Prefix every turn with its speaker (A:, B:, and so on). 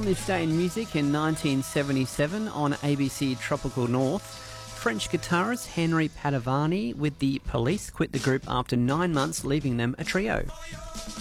A: On this day in music in 1977 on ABC Tropical North, French guitarist Henry Padovani with the Police quit the group after 9 months, leaving them a trio.